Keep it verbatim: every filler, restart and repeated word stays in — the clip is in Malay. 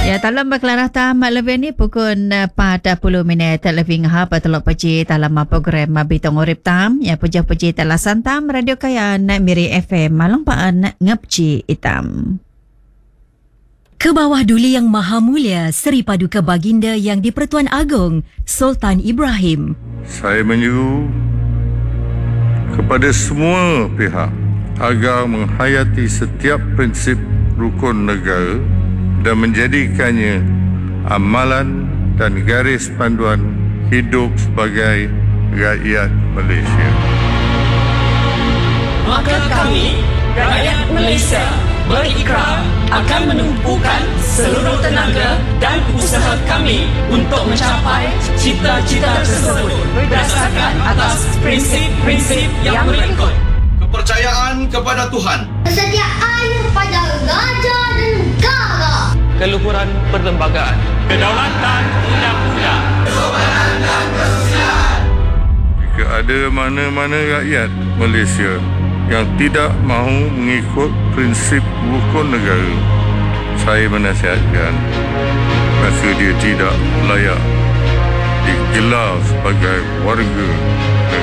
Ya, dalam berkelarah tam lebih ni pukul empat puluh minit lebih ngah petelok peci dalam program Bitong Urip Tam. Ya, puja-puji talasan tam Radio Kayan Miri F M Malang Paan ngepci hitam. Ke bawah Duli Yang Maha Mulia Seri Paduka Baginda Yang di-Pertuan Agong Sultan Ibrahim. Saya menyeru kepada semua pihak agar menghayati setiap prinsip rukun negara dan menjadikannya amalan dan garis panduan hidup sebagai rakyat Malaysia. Maka kami, rakyat Malaysia, berikrar akan menumpukan seluruh tenaga dan usaha kami untuk mencapai cita-cita tersebut berdasarkan atas prinsip-prinsip yang berikut. Kepercayaan kepada Tuhan, kesetiaan kepada raja dan negara, keluhuran perlembagaan, kedaulatan undang-undang, kesopanan dan kesusilaan. Jika ada mana-mana rakyat Malaysia yang tidak mahu mengikut prinsip rukun negara, saya menasihatkan maka dia tidak layak digelar sebagai warga